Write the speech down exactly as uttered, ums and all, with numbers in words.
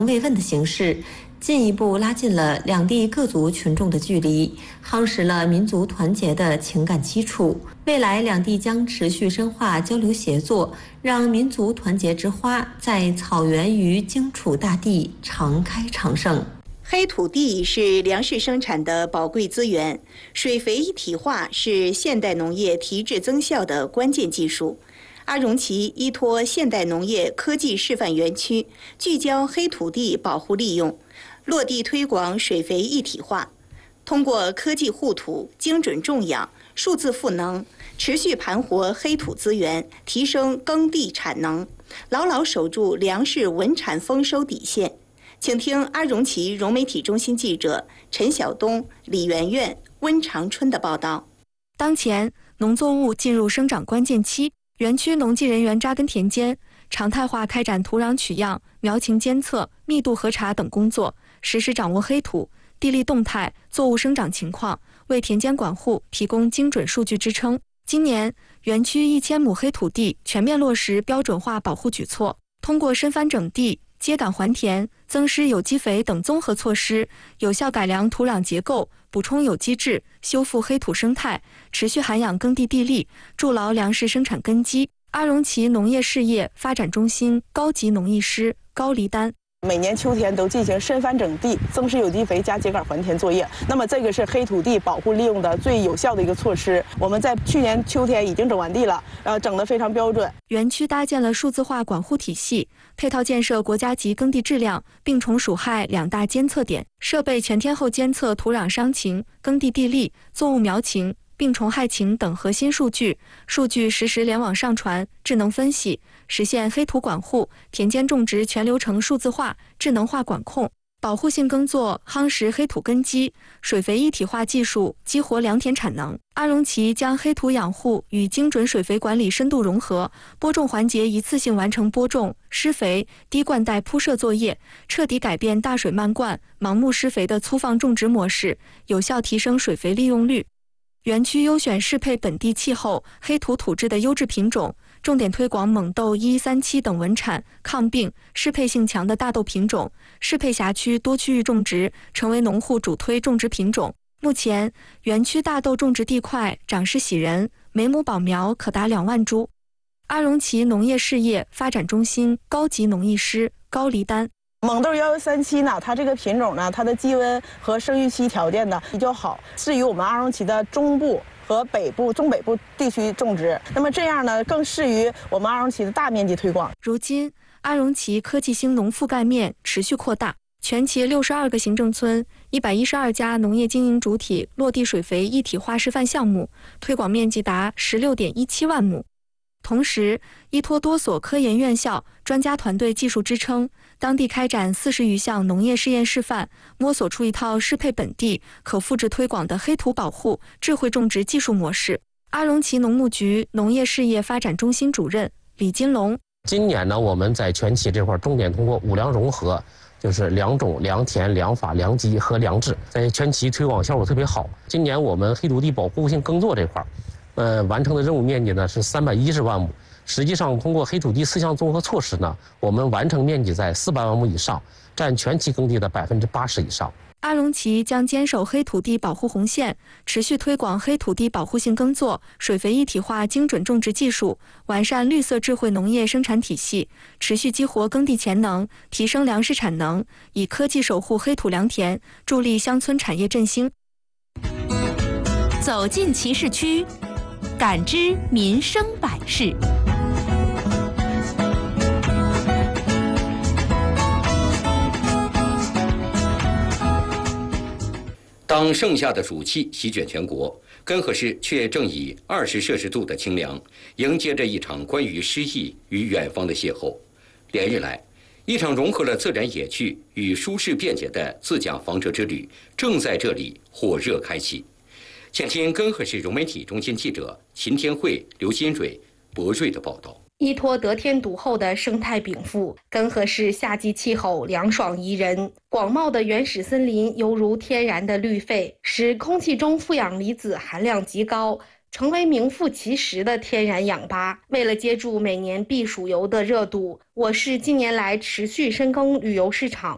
慰问的形式，进一步拉近了两地各族群众的距离，夯实了民族团结的情感基础。未来两地将持续深化交流协作，让民族团结之花在草原与荆楚大地常开常盛。 黑土地是粮食生产的宝贵资源，水肥一体化是现代农业提质增效的关键技术。阿荣旗依托现代农业科技示范园区，聚焦黑土地保护利用，落地推广水肥一体化，通过科技护土、精准种养、数字赋能，持续盘活黑土资源，提升耕地产能，牢牢守住粮食稳产丰收底线。请听阿荣旗融媒体中心记者陈晓东、李媛媛、温长春的报道。 当前，农作物进入生长关键期，园区农技人员扎根田间，常态化开展土壤取样、苗情监测、密度核查等工作，实时掌握黑土、地力动态、作物生长情况，为田间管护提供精准数据支撑。今年，园区一千亩黑土地全面落实标准化保护举措，通过深翻整地、秸秆还田、增施有机肥等综合措施，有效改良土壤结构，补充有机质，修复黑土生态，持续涵养耕地地力，筑牢粮食生产根基。阿荣旗农业事业发展中心高级农艺师高黎丹。 每年秋天都进行深翻整地、增施有机肥加秸秆还田作业。那么这个是黑土地保护利用的最有效的一个措施。我们在去年秋天已经整完地了，呃，整得非常标准。 园区搭建了数字化管护体系，配套建设国家级耕地质量、病虫鼠害两大监测点，设备全天候监测土壤伤情、耕地地力、作物苗情、病虫害情等核心数据，数据实时联网上传，智能分析，实现黑土管护、田间种植全流程数字化、智能化管控。保护性耕作夯实黑土根基，水肥一体化技术激活良田产能。阿荣旗将黑土养护与精准水肥管理深度融合，播种环节一次性完成播种、施肥、滴灌带铺设作业，彻底改变大水漫灌、盲目施肥的粗放种植模式，有效提升水肥利用率。园区优选适配本地气候、黑土土质的优质品种，重点推广蒙豆一三七等稳产、抗病、适配性强的大豆品种，适配辖区多区域种植，成为农户主推种植品种。目前，园区大豆种植地块长势喜人，每亩保苗可达两万株。阿荣旗农业事业发展中心高级农艺师高黎丹。 蒙豆幺幺三七呢，它这个品种呢，它的基温和生育期条件呢比较好，适于我们阿荣旗的中部和北部、中北部地区种植。那么这样呢，更适于我们阿荣旗的大面积推广。 如今，阿荣旗科技兴农覆盖面持续扩大，全旗六十二个行政村、一百一十二家农业经营主体落地水肥一体化示范项目，推广面积达十六点一七万亩。同时，依托多所科研院校、专家团队技术支撑，当地开展四十余项农业试验示范，摸索出一套适配本地、可复制推广的黑土保护、智慧种植技术模式。阿荣旗农牧局农业事业发展中心主任李金龙： 今年呢，我们在全旗这块重点通过五粮融合，就是良种、良田、良法、良基和良质，在全旗推广效果特别好。今年我们黑土地保护性耕作这块，呃，完成的任务面积呢是三百一十万亩。实际上，通过黑土地四项综合措施呢，我们完成面积在四百万亩以上，占全旗耕地的百分之八十以上。 阿荣旗将坚守黑土地保护红线，持续推广黑土地保护性耕作、水肥一体化精准种植技术，完善绿色智慧农业生产体系，持续激活耕地潜能，提升粮食产能，以科技守护黑土良田，助力乡村产业振兴。 走进旗市区，感知民生百事。 当盛夏的暑气席卷全国，根河市却正以二十摄氏度的清凉，迎接着一场关于诗意与远方的邂逅。连日来，一场融合了自然野趣与舒适便捷的自驾房车之旅，正在这里火热开启。请听根河市融媒体中心记者秦天慧、刘新蕊、博瑞的报道。 依托得天独厚的生态禀赋，根河市夏季气候凉爽宜人，广袤的原始森林犹如天然的绿肺，使空气中负氧离子含量极高，成为名副其实的天然氧吧。为了接住每年避暑游的热度，我市近年来持续深耕旅游市场，